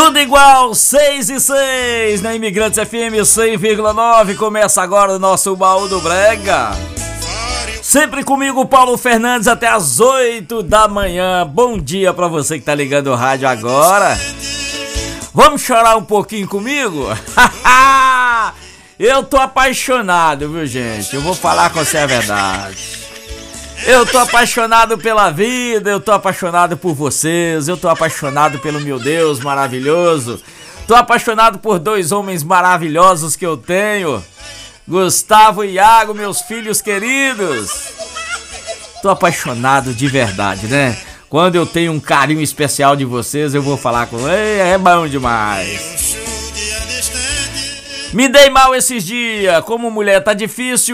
Tudo igual, 6 e 6, na Imigrantes FM 100,9. Começa agora o nosso Baú do Brega. Sempre comigo, Paulo Fernandes, até as 8 da manhã. Bom dia pra você que tá ligando o rádio agora. Vamos chorar um pouquinho comigo? Eu tô apaixonado, viu, gente? Eu vou falar com você a verdade. Eu tô apaixonado pela vida, eu tô apaixonado por vocês, eu tô apaixonado pelo meu Deus maravilhoso. Tô apaixonado por dois homens maravilhosos que eu tenho, Gustavo e Iago, meus filhos queridos. Tô apaixonado de verdade, né? Quando eu tenho um carinho especial de vocês, eu vou falar com eles, é bom demais. Me dei mal esses dias, como mulher tá difícil.